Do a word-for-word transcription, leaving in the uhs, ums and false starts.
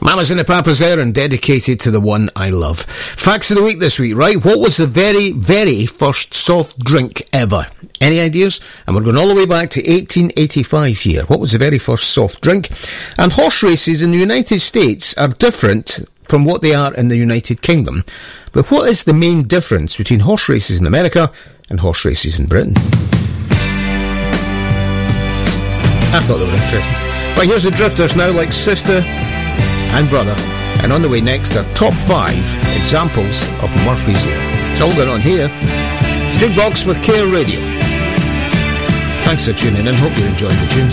Mamas and the Papas there, and dedicated to the one I love. Facts of the week this week, right? What was the very, very first soft drink ever? Any ideas? And we're going all the way back to eighteen eighty-five here. What was the very first soft drink? And horse races in the United States are different from what they are in the United Kingdom. But what is the main difference between horse races in America and horse races in Britain? I thought they were interesting. Right, here's the Drifters now, like sister and brother. And on the way next are top five examples of Murphy's Law. It's all going on here. Streetbox with Care Radio. Thanks for tuning in. Hope you're enjoying the tunes.